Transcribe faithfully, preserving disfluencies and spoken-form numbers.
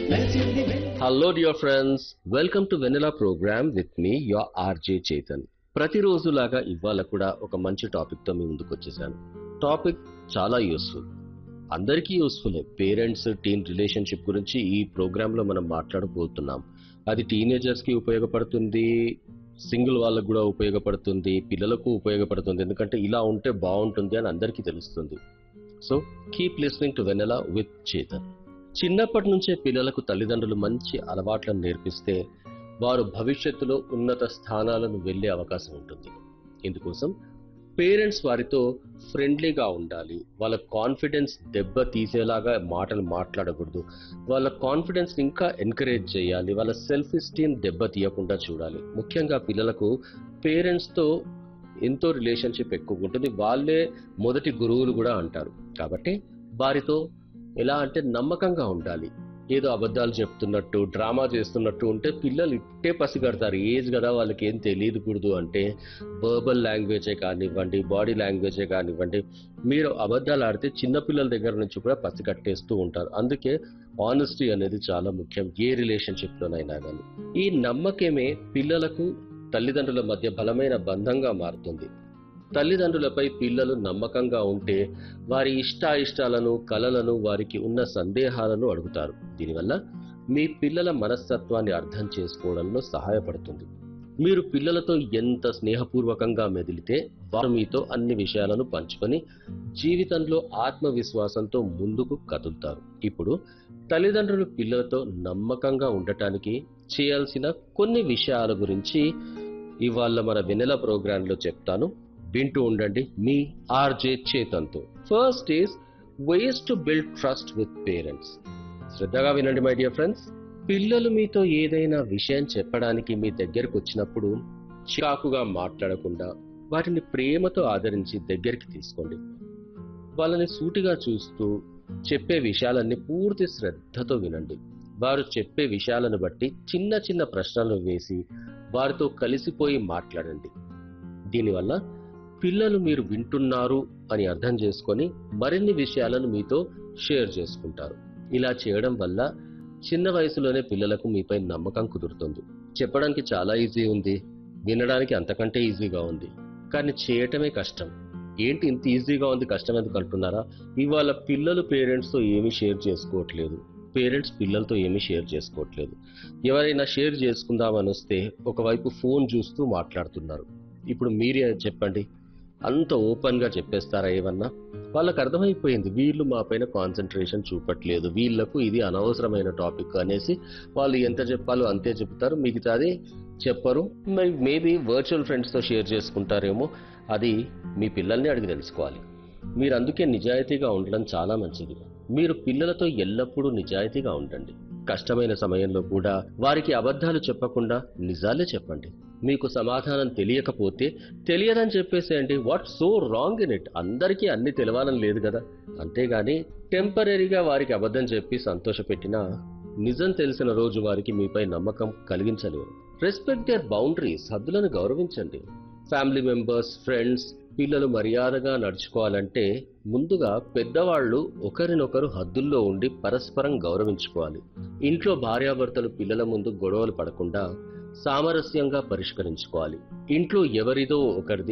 Hello dear friends, welcome to Vanilla program with me your R J Chetan. ప్రతిరోజులాగా ఇవాళ కూడా ఒక మంచి topic తో మీ ముందుకు వచ్చేసాను. టాపిక్ చాలా యూస్ఫుల్, అందరికీ యూస్ఫుల్. పేరెంట్స్ టీన్ రిలేషన్షిప్ గురించి ఈ ప్రోగ్రామ్ లో మనం మాట్లాడబోతున్నాం. అది టీనేజర్స్ కి ఉపయోగపడుతుంది, సింగిల్ వాళ్ళకు కూడా ఉపయోగపడుతుంది, పిల్లలకు ఉపయోగపడుతుంది. ఎందుకంటే ఇలా ఉంటే బాగుంటుంది అని అందరికీ తెలుస్తుంది. So keep listening to Vennela with Chetan. చిన్నప్పటి నుంచే పిల్లలకు తల్లిదండ్రులు మంచి అలవాట్లను నేర్పిస్తే వారు భవిష్యత్తులో ఉన్నత స్థానాలను వెళ్ళే అవకాశం ఉంటుంది. ఇందుకోసం పేరెంట్స్ వారితో ఫ్రెండ్లీగా ఉండాలి. వాళ్ళ కాన్ఫిడెన్స్ దెబ్బ తీసేలాగా మాటలు మాట్లాడకూడదు. వాళ్ళ కాన్ఫిడెన్స్ ఇంకా ఎంకరేజ్ చేయాలి. వాళ్ళ సెల్ఫ్ ఎస్టీమ్ దెబ్బ తీయకుండా చూడాలి. ముఖ్యంగా పిల్లలకు పేరెంట్స్తో ఎంతో రిలేషన్షిప్ ఎక్కువ ఉంటుంది. వాళ్ళే మొదటి గురువులు కూడా అంటారు. కాబట్టి వారితో ఎలా అంటే నమ్మకంగా ఉండాలి. ఏదో అబద్ధాలు చెప్తున్నట్టు డ్రామా చేస్తున్నట్టు ఉంటే పిల్లలు ఇట్టే పసిగడతారు. ఏజ్ కదా వాళ్ళకి ఏం తెలియకూడదు అంటే వర్బల్ లాంగ్వేజే కానివ్వండి, బాడీ లాంగ్వేజే కానివ్వండి, మీరు అబద్ధాలు ఆడితే చిన్నపిల్లల దగ్గర నుంచి కూడా పసిగట్టేస్తూ ఉంటారు. అందుకే ఆనెస్టీ అనేది చాలా ముఖ్యం ఏ రిలేషన్షిప్లోనైనా కానీ. ఈ నమ్మకమే పిల్లలకు తల్లిదండ్రుల మధ్య బలమైన బంధంగా మారుతుంది. తల్లిదండ్రులపై పిల్లలు నమ్మకంగా ఉంటే వారి ఇష్టాయిష్టాలను, కలలను, వారికి ఉన్న సందేహాలను అడుగుతారు. దీనివల్ల మీ పిల్లల మనస్తత్వాన్ని అర్థం చేసుకోవడంలో సహాయపడుతుంది. మీరు పిల్లలతో ఎంత స్నేహపూర్వకంగా మెదిలితే వారు మీతో అన్ని విషయాలను పంచుకొని జీవితంలో ఆత్మవిశ్వాసంతో ముందుకు కదులుతారు. ఇప్పుడు తల్లిదండ్రులు పిల్లలతో నమ్మకంగా ఉండటానికి చేయాల్సిన కొన్ని విషయాల గురించి ఇవాళ మన వెనెలా ప్రోగ్రాంలో చెప్తాను. వింటూ ఉండండి మీ RJ చేతన్తో. First is ways to build trust with parents. శ్రద్ధగా వినండి మై డియర్ ఫ్రెండ్స్. పిల్లలు మీతో ఏదైనా విషయం చెప్పడానికి మీ దగ్గరకు వచ్చినప్పుడు చికాకుగా మాట్లాడకుండా వాటిని ప్రేమతో ఆదరించి దగ్గరికి తీసుకోండి. వాళ్ళని సూటిగా చూస్తూ చెప్పే విషయాలన్నీ పూర్తి శ్రద్ధతో వినండి. వారు చెప్పే విషయాలను బట్టి చిన్న చిన్న ప్రశ్నలు వేసి వారితో కలిసిపోయి మాట్లాడండి. దీనివల్ల పిల్లలు మీరు వింటున్నారు అని అర్థం చేసుకొని మరిన్ని విషయాలను మీతో షేర్ చేసుకుంటారు. ఇలా చేయడం వల్ల చిన్న వయసులోనే పిల్లలకు మీపై నమ్మకం కుదురుతుంది. చెప్పడానికి చాలా ఈజీ ఉంది, వినడానికి అంతకంటే ఈజీగా ఉంది, కానీ చేయటమే కష్టం. ఏంటి ఇంత ఈజీగా ఉంది, కష్టం ఎందుకు అంటున్నారా? ఇవాళ పిల్లలు పేరెంట్స్తో ఏమీ షేర్ చేసుకోవట్లేదు, పేరెంట్స్ పిల్లలతో ఏమీ షేర్ చేసుకోవట్లేదు. ఎవరైనా షేర్ చేసుకుందామని వస్తే ఒకవైపు ఫోన్ చూస్తూ మాట్లాడుతున్నారు. ఇప్పుడు మీరే చెప్పండి, అంత ఓపెన్ గా చెప్పేస్తారా ఏమన్నా? వాళ్ళకి అర్థమైపోయింది వీళ్ళు మా పైన కాన్సన్ట్రేషన్ చూపట్లేదు, వీళ్లకు ఇది అనవసరమైన టాపిక్ అనేసి వాళ్ళు ఎంత చెప్పాలో అంతే చెప్తారు, మిగతాది చెప్పరు. మేబీ వర్చువల్ ఫ్రెండ్స్ తో షేర్ చేసుకుంటారేమో, అది మీ పిల్లల్ని అడిగి తెలుసుకోవాలి. మీరు అందుకే నిజాయితీగా ఉండడం చాలా మంచిది. మీరు పిల్లలతో ఎల్లప్పుడూ నిజాయితీగా ఉండండి. కష్టమైన సమయంలో కూడా వారికి అబద్ధాలు చెప్పకుండా నిజాలే చెప్పండి. మీకు సమాధానం తెలియకపోతే తెలియదని చెప్పేసేయండి. What so wrong in it? అందరికీ అన్ని తెలవాలని లేదు కదా. అంతేగాని టెంపరీగా వారికి అబద్ధం చెప్పి సంతోషపెట్టినా నిజం తెలిసిన రోజు వారికి మీపై నమ్మకం కలిగించలేరు. Respect their boundaries. హద్దులను గౌరవించండి. ఫ్యామిలీ మెంబర్స్, ఫ్రెండ్స్, పిల్లలు మర్యాదగా నడుచుకోవాలంటే ముందుగా పెద్దవాళ్లు ఒకరినొకరు హద్దుల్లో ఉండి పరస్పరం గౌరవించుకోవాలి. ఇంట్లో భార్యాభర్తలు పిల్లల ముందు గొడవలు పడకుండా సామరస్యంగా పరిష్కరించుకోవాలి. ఇంట్లో ఎవరిదో ఒకరిది